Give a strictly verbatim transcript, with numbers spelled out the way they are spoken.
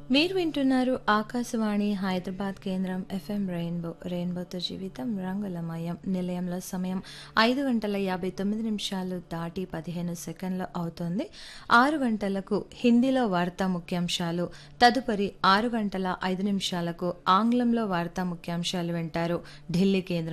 మీరు వింటున్నారు ఆకాశవాణి హైదరాబాద్ కేంద్రం ఎఫ్ఎం రెయిన్బో రెయిన్బోతో జీవితం రంగులమయం. నిలయంలో సమయం ఐదు గంటల యాభై తొమ్మిది నిమిషాలు దాటి పదిహేను సెకండ్లు అవుతోంది. ఆరు గంటలకు హిందీలో వార్తా ముఖ్యాంశాలు, తదుపరి ఆరు గంటల ఐదు నిమిషాలకు ఆంగ్లంలో వార్తా ముఖ్యాంశాలు వింటారు ఢిల్లీ కేంద్రం